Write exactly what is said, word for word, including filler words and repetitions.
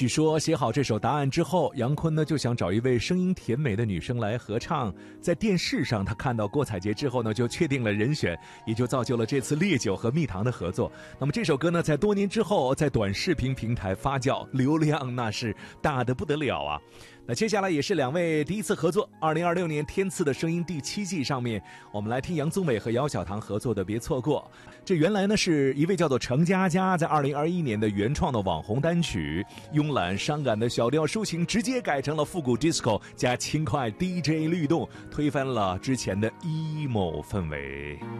据说写好这首答案之后，杨坤呢就想找一位声音甜美的女生来合唱。在电视上他看到郭采洁之后呢，就确定了人选，也就造就了这次烈酒和蜜糖的合作。那么这首歌呢，在多年之后在短视频平台发酵，流量那是大得不得了啊。那接下来也是两位第一次合作，二零二六年天赐的声音第七季上面，我们来听杨宗纬和姚晓棠合作的别错过。这原来呢是一位叫做程佳佳在二零二一年的原创的网红单曲，慵懒伤感的小调抒情直接改成了复古 disco 加轻快 D J 律动，推翻了之前的 emo 氛围。